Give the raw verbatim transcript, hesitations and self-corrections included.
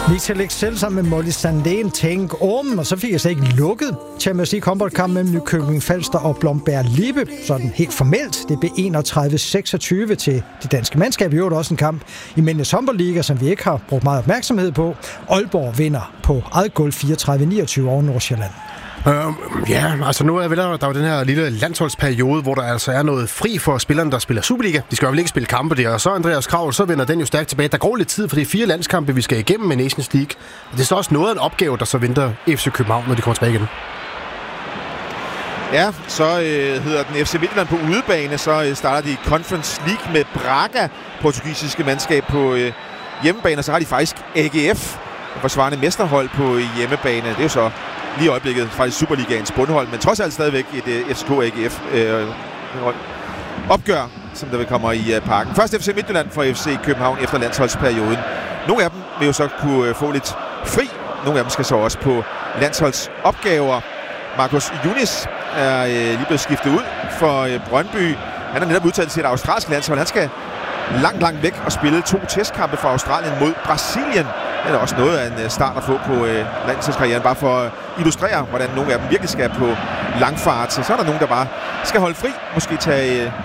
Michael Excel sammen med Molly Sandén, Tænk om, og så fik jeg så ikke lukket Champions League håndboldkamp mellem Nykøbing Falster og Blomberg Lippe, sådan helt formelt. Det blev enogtredive seksogtyve til det danske mandskab. I øvrigt også en kamp i Mændenes håndboldliga, som vi ikke har brugt meget opmærksomhed på. Aalborg vinder på eget gulv fireogtredive niogtyve over Nordsjælland. Øh, ja, altså nu er vel der, der er den her lille landsholdsperiode, hvor der altså er noget fri for spillerne, der spiller Superliga. De skal jo vel ikke spille kampe der, og så Andreas Kravl, så vender den jo stærkt tilbage. Der går lidt tid, for det er fire landskampe, vi skal igennem med Nations League. Og det er så også noget af en opgave, der så venter F C København, når de kommer tilbage igen. Ja, så øh, hedder den F C Midtjylland på udebane, så øh, starter de Conference League med Braga, portugisiske mandskab på øh, hjemmebane, og så har de faktisk A G F, forsvarende mesterhold på hjemmebane. Det er jo så lige i øjeblikket faktisk Superligaens bundhold, men trods alt stadigvæk et uh, F C K A G F øh, opgør, som der vil komme i uh, parken. Først F C Midtjylland for F C København efter landsholdsperioden. Nogle af dem vil jo så kunne uh, få lidt fri. Nogle af dem skal så også på landsholdsopgaver. Marcus Yunis er uh, lige blevet skiftet ud for uh, Brøndby. Han er netop udtaget til et australsk landshold. Han skal langt, langt væk og spille to testkampe for Australien mod Brasilien. Det er også noget af en start at få på øh, landsholdskarrieren, bare for at illustrere, hvordan nogle af dem virkelig skal på langfart. Så er der nogen, der bare skal holde fri, måske tage